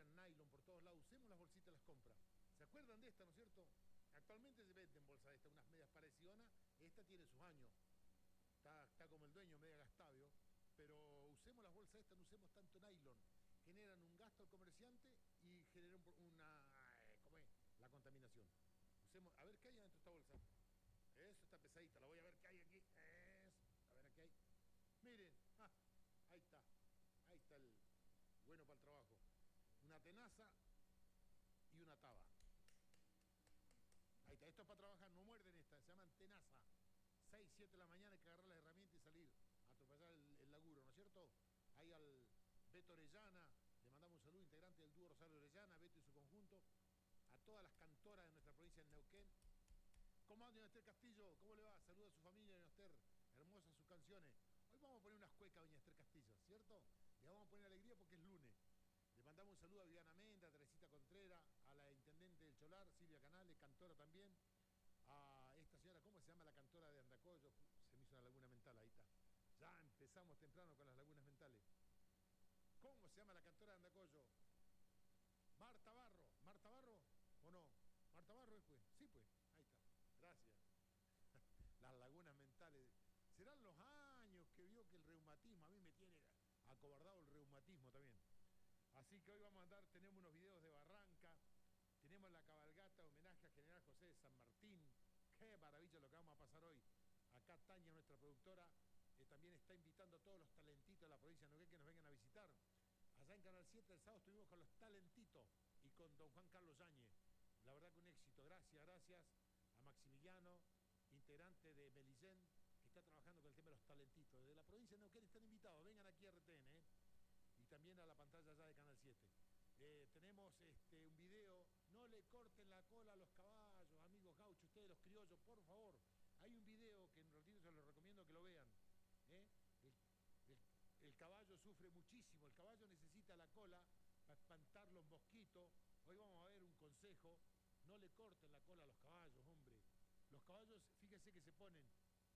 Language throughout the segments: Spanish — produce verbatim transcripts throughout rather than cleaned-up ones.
tiran nylon por todos lados. Usemos las bolsitas, las compras. ¿Se acuerdan de esta, no es cierto? Actualmente se venden bolsas de esta, unas medias parecidas. Esta tiene sus años. Está, está como el dueño, media gastavio. Pero usemos las bolsas estas, no usemos tanto nylon. Generan un gasto al comerciante y generan una... ¿Cómo es? La contaminación. Usemos... A ver qué hay dentro de esta bolsa. Eso está pesadita. La voy a ver qué hay aquí. Eso. A ver qué hay. Miren. Ah, ahí está. Ahí está el... Bueno para el trabajo. Una tenaza y una taba. Ahí está. Esto es para trabajar. No muerden esta. Se llaman tenaza. seis, siete de la mañana hay que agarrar las herramientas y salir a atropellar el, el laburo, ¿no es cierto? Ahí al Beto Orellana, le mandamos un saludo, integrante del dúo Rosario Orellana, Beto y su conjunto, a todas las cantoras de nuestra provincia de Neuquén. ¿Cómo anda, doña Esther Castillo? ¿Cómo le va? Saluda a su familia, doña Esther. Hermosas sus canciones. Hoy vamos a poner unas cuecas, doña Esther Castillo, ¿cierto? Le vamos a poner alegría porque es lunes. Le mandamos un saludo a Viviana Menda, a Teresita Contreras, a la intendente del Cholar, Silvia Canales, cantora también. A esta señora, ¿cómo se llama la cantora de Andacollo? Se me hizo una laguna mental, ahí está. Ya empezamos temprano con las lagunas mentales. ¿Cómo se llama la cantora de Andacollo? Marta Barro. ¿Marta Barro o no? ¿Marta Barro es pues? Sí, pues. Ahí está. Gracias. Las lagunas mentales. Serán los años que vio que el reumatismo, a mí me tiene acobardado el reumatismo también. Así que hoy vamos a andar, tenemos unos videos de Barranca, tenemos la cabalgata de homenaje a General José de San Martín. Qué maravilla lo que vamos a pasar hoy. Acá Tania, nuestra productora, eh, también está invitando a todos los talentitos de la provincia de Neuquén que nos vengan a visitar. Allá en Canal siete el sábado estuvimos con los talentitos y con don Juan Carlos Yáñez. La verdad que un éxito. Gracias, gracias a Maximiliano, integrante de Melicén, que está trabajando con el tema de los talentitos. Desde la provincia de Neuquén están invitados, vengan aquí a R T N, ¿eh? Y también a la pantalla allá de Canal siete. Eh, tenemos este, un video, no le corten la cola a los caballos, amigos gauchos, ustedes los criollos, por favor. Hay un video que en un ratito se los recomiendo que lo vean. ¿eh? El, el, el caballo sufre muchísimo, el caballo necesita la cola para espantar los mosquitos. Hoy vamos a ver un consejo, no le corten la cola a los caballos, hombre. Los caballos, fíjense que se ponen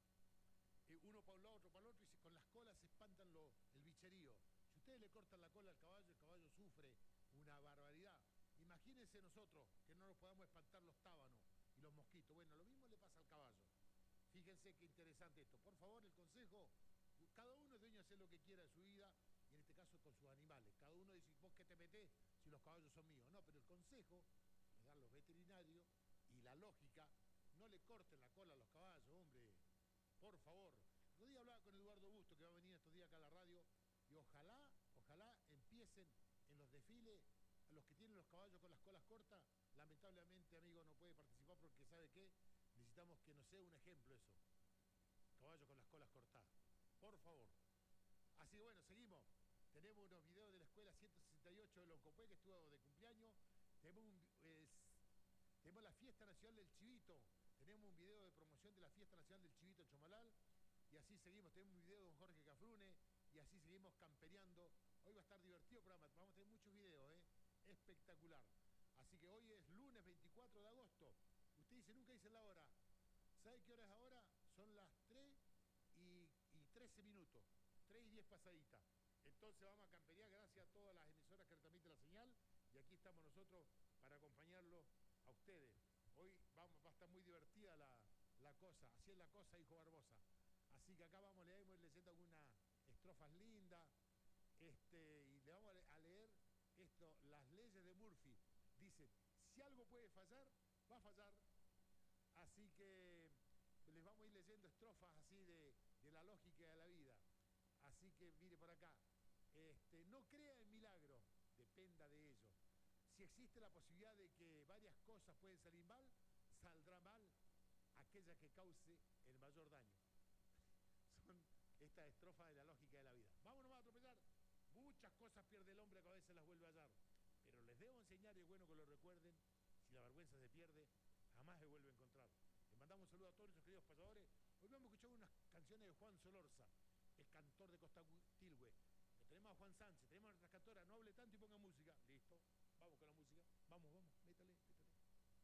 eh, uno para un lado, otro para el otro, y se, con las colas se espantan lo, el bicherío. Si ustedes le cortan la cola al caballo, el caballo sufre una barbaridad. Imagínense nosotros que no nos podamos espantar los tábanos y los mosquitos. Bueno, lo mismo le pasa al caballo. Fíjense qué interesante esto. Por favor, el consejo, cada uno es dueño de hacer lo que quiera de su vida, y en este caso con sus animales. Cada uno dice, ¿vos qué te metés si los caballos son míos? No, pero el consejo le dan los veterinarios y la lógica, no le corten la cola a los caballos, hombre. Por favor. El otro día hablaba con Eduardo Busto, que va a venir estos días acá a la radio, y ojalá, ojalá empiecen en los desfiles a los que tienen los caballos con las colas cortas. Lamentablemente, amigo, no puede participar porque, ¿sabe qué? Necesitamos que nos sea un ejemplo eso. Caballos con las colas cortadas. Por favor. Así que bueno, seguimos. Tenemos unos videos de la escuela ciento sesenta y ocho de Loncopué, que estuvo de cumpleaños. Tenemos, un, es, tenemos la fiesta nacional del Chivito. Tenemos un video de promoción de la fiesta nacional del Chivito Chomalal. Y así seguimos. Tenemos un video de don Jorge Cafrune. Y así seguimos campereando. Hoy va a estar divertido el programa. Vamos a tener muchos videos, ¿eh? Espectacular. Así que hoy es lunes veinticuatro de agosto. Usted dice, nunca dice la hora. ¿Sabe qué hora es ahora? Son las tres y, y trece minutos. tres y diez pasaditas. Entonces vamos a camperear gracias a todas las emisoras que retransmiten la señal. Y aquí estamos nosotros para acompañarlos a ustedes. Hoy vamos, va a estar muy divertida la, la cosa. Así es la cosa, hijo Barbosa. Así que acá vamos, le vamos a ir leyendo algunas estrofas lindas. Este, y le vamos a leer esto, las leyes de Murphy. Dicen, si algo puede fallar, va a fallar. Así que les vamos a ir leyendo estrofas así de, de la lógica de la vida. Así que mire por acá. Este, no crea en milagros, dependa de ello. Si existe la posibilidad de que varias cosas pueden salir mal, saldrá mal aquella que cause el mayor daño. Son estas estrofas de la lógica de la vida. Vámonos a atropellar. Muchas cosas pierde el hombre que a veces las vuelve a hallar. Pero les debo enseñar, y es bueno que lo recuerden, si la vergüenza se pierde, jamás se vuelve a encontrar. Les mandamos un saludo a todos nuestros queridos pasadores. Hoy vamos a escuchar unas canciones de Juan Solorza, el cantor de Costa Tilgüe. Tenemos a Juan Sánchez, tenemos a nuestras cantoras. No hable tanto y ponga música. Listo. Vamos con la música. Vamos, vamos.